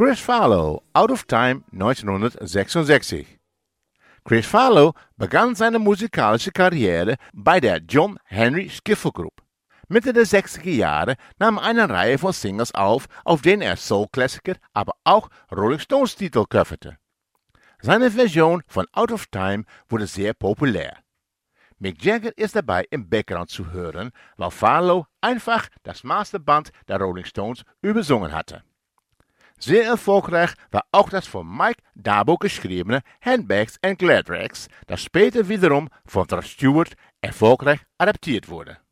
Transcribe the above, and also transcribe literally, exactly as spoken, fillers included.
Chris Farlowe, Out of Time neunzehnhundertsechsundsechzig. Chris Farlowe begann seine musikalische Karriere bei der John Henry Skiffle Group. Mitte der sechziger Jahre nahm er eine Reihe von Singles auf, auf denen er Soul-Klassiker, aber auch Rolling Stones-Titel coverte. Seine Version von Out of Time wurde sehr populär. Mick Jagger ist dabei im Background zu hören, weil Farlowe einfach das Masterband der Rolling Stones übersungen hatte. Sehr erfolgreich war auch das von Mike Dabo geschriebene Handbags and Glad Rags, das später wiederum von Rod Stewart erfolgreich adaptiert wurde.